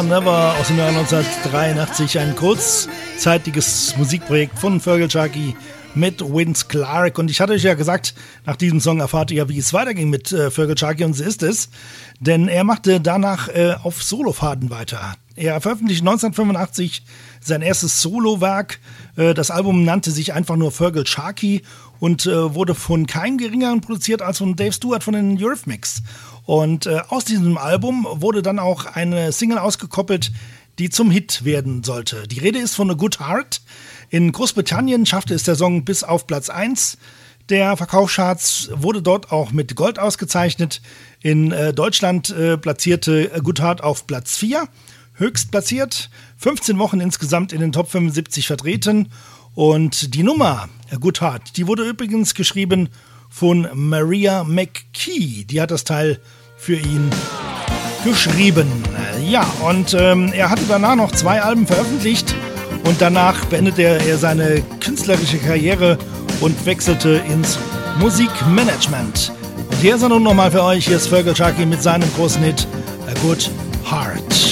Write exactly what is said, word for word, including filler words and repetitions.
or Never aus dem Jahr neunzehnhundertdreiundachtzig, ein kurzzeitiges Musikprojekt von Feargal Sharkey mit Vince Clarke. Und ich hatte euch ja gesagt, nach diesem Song erfahrt ihr ja, wie es weiterging mit äh, Feargal Sharkey, und so ist es. Denn er machte danach äh, auf Solofahrten weiter. Er veröffentlichte neunzehnhundertfünfundachtzig sein erstes Solowerk. Äh, das Album nannte sich einfach nur Feargal Sharkey und äh, wurde von keinem geringeren produziert als von Dave Stewart von den Eurythmics. Und äh, aus diesem Album wurde dann auch eine Single ausgekoppelt, die zum Hit werden sollte. Die Rede ist von A Good Heart. In Großbritannien schaffte es der Song bis auf Platz eins der Verkaufscharts, wurde dort auch mit Gold ausgezeichnet. In äh, Deutschland äh, platzierte A Good Heart auf Platz vier, höchst platziert, fünfzehn Wochen insgesamt in den Top fünfundsiebzig vertreten. Und die Nummer A Good Heart, die wurde übrigens geschrieben von Maria McKee. Die hat das Teil für ihn geschrieben. Ja, und ähm, er hatte danach noch zwei Alben veröffentlicht und danach beendete er seine künstlerische Karriere und wechselte ins Musikmanagement. Und hier ist er nun nochmal für euch. Hier ist Feargal Sharkey mit seinem großen Hit A Good Heart.